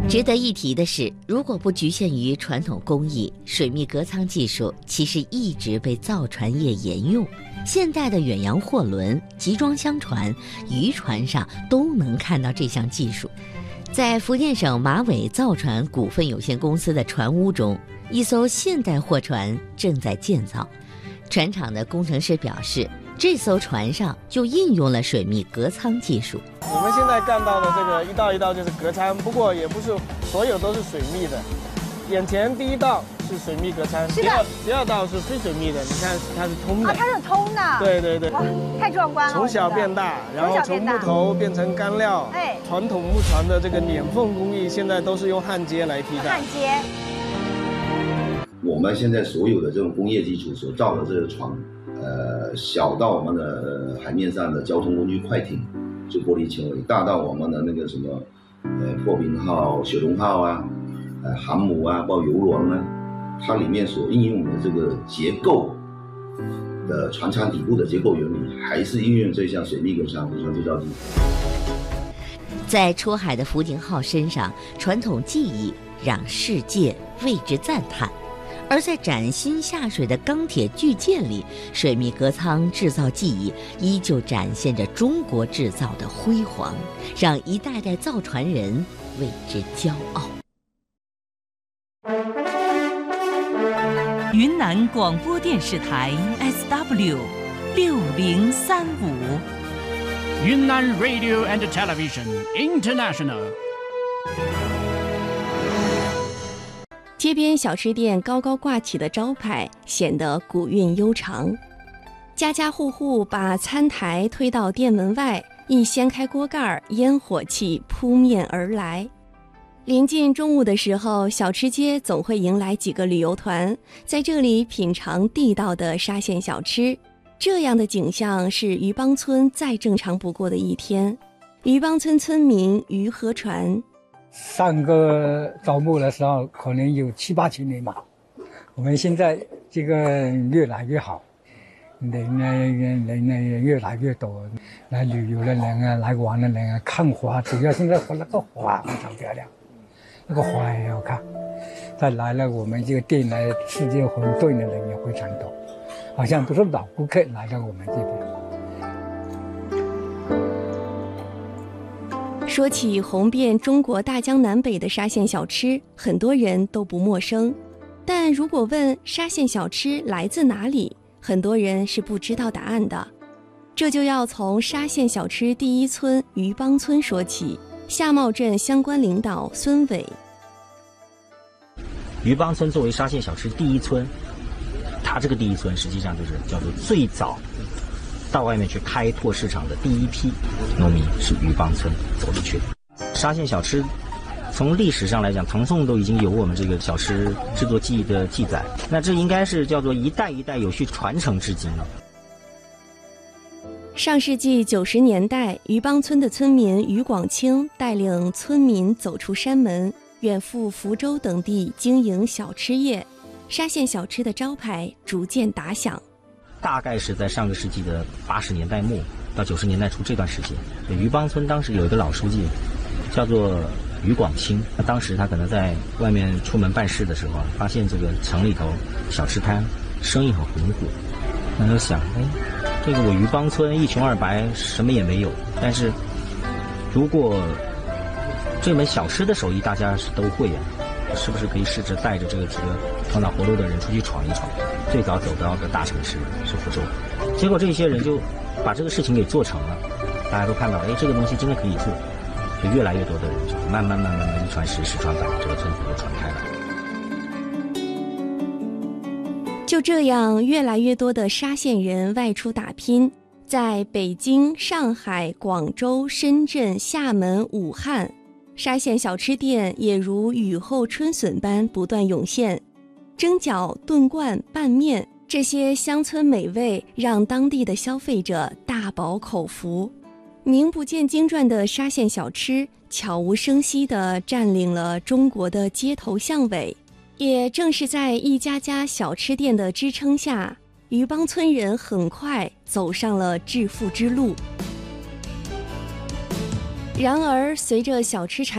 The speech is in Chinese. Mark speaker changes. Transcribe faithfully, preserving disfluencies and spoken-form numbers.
Speaker 1: 值得一提的是，如果不局限于传统工艺，水密隔舱技术其实一直被造船业沿用。现代的远洋货轮、集装箱船、渔船上都能看到这项技术。在福建省马尾造船股份有限公司的船坞中，一艘现代货船正在建造。船厂的工程师表示，这艘船上就应用了水密隔舱技术。
Speaker 2: 我们现在干到的这个一道一道就是隔舱，不过也不是所有都是水密的。眼前第一道是水密隔舱，第二第二道是非水密的。你看它是通的，
Speaker 3: 啊，它是通的。
Speaker 2: 对对对，
Speaker 3: 哇，太壮观了！
Speaker 2: 从小变大，然后从木头变成干料。哎，传统木船的这个碾缝工艺，现在都是用焊接来替代。
Speaker 3: 焊接。
Speaker 4: 我们现在所有的这种工业基础所造的这个船，呃，小到我们的海面上的交通工具快艇，就玻璃纤维；大到我们的那个什么，呃，破冰号、雪龙号啊，呃，航母啊，包括游轮啊，它里面所应用的这个结构的船舱底部的结构原理，还是应用这项水密隔舱无船制造技术。
Speaker 1: 在出海的福鼎号身上，传统技艺让世界为之赞叹。而在崭新下水的钢铁巨舰里，水密隔舱制造技艺依旧展现着中国制造的辉煌，让一代代造船人为之骄傲。
Speaker 5: 云南广播电视台 S W 六零三五，
Speaker 6: 云南 Radio and Television International。
Speaker 7: 街边小吃店高高挂起的招牌显得古韵悠长，家家户户把餐台推到店门外，一掀开锅盖，烟火气扑面而来。临近中午的时候，小吃街总会迎来几个旅游团，在这里品尝地道的沙县小吃。这样的景象是渔帮村再正常不过的一天。渔帮村村民于和传，
Speaker 8: 上个招募的时候可能有七八千人嘛，我们现在这个越来越好，人呢人呢也越来越多，来旅游的人啊，来玩的人啊，看花，主要现在那个花非常漂亮，那个花也好看。再来了我们这个店来吃这个馄饨的人也非常多，好像都是老顾客来到我们这边。
Speaker 7: 说起红遍中国大江南北的沙县小吃，很多人都不陌生。但如果问沙县小吃来自哪里，很多人是不知道答案的。这就要从沙县小吃第一村渔帮村说起。夏茂镇相关领导孙伟，
Speaker 9: 渔帮村作为沙县小吃第一村，它这个第一村实际上就是叫做最早到外面去开拓市场的第一批农民是渔帮村走出去的。沙县小吃从历史上来讲，唐宋都已经有我们这个小吃制作技艺的记载，那这应该是叫做一代一代有序传承至今了。
Speaker 7: 上世纪九十年代，渔帮村的村民于广清带领村民走出山门，远赴福州等地经营小吃业，沙县小吃的招牌逐渐打响。
Speaker 9: 大概是在上个世纪的八十年代末到九十年代初这段时间，渔帮村当时有一个老书记叫做于广清，当时他可能在外面出门办事的时候，发现这个城里头小吃摊生意很红火，他就想，哎，这个我渔帮村一穷二白，什么也没有，但是如果这门小吃的手艺大家是都会啊，是不是可以试着带着这个几个头脑活络的人出去闯一闯？最早走到的大城市是福州，结果这些人就把这个事情给做成了，大家都看到，哎，这个东西真的可以做，就越来越多的人就慢慢慢慢慢一传十，十传百，这个村子就传开了。
Speaker 7: 就这样，越来越多的沙县人外出打拼，在北京、上海、广州、深圳、厦门、武汉，沙县小吃店也如雨后春笋般不断涌现。蒸饺、炖罐、拌面，这些乡村美味让当地的消费者大饱口福。名不见经传的沙县小吃悄无声息地占领了中国的街头巷尾。也正是在一家家小吃店的支撑下，渔帮村人很快走上了致富之路。然而，随着小吃产